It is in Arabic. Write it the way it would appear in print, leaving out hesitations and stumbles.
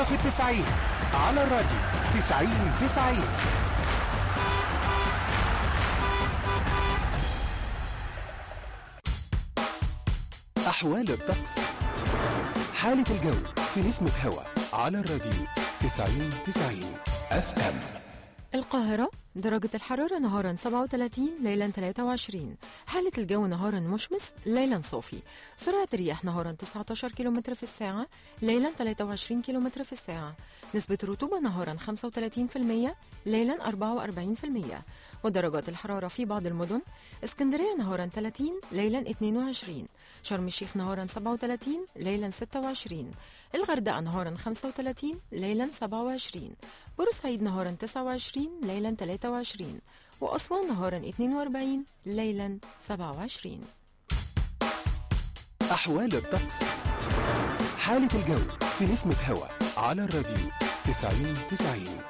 كورة في التسعين على الراديو 90-90. أحوال الطقس، حالة الجو في نسمة هوا على الراديو 90-90 FM. القاهرة درجة الحرارة نهارا 37 ليلا 23. حالة الجو نهارا مشمس ليلا صافي. سرعة الرياح نهارا 19 كم في الساعة ليلا 23 كم في الساعة. نسبة رطوبة نهارا 35% ليلا 44%. ودرجات الحرارة في بعض المدن: اسكندرية نهارا 30 ليلا 22، شرم الشيخ نهارا 37 ليلا 26، الغردقة نهارا 35 ليلا 27، بورسعيد نهارا 29 ليلا 23، وأسوان نهارا 42 ليلا 27. أحوال الطقس، حالة الجو في نسمة هوا على الراديو 90-90.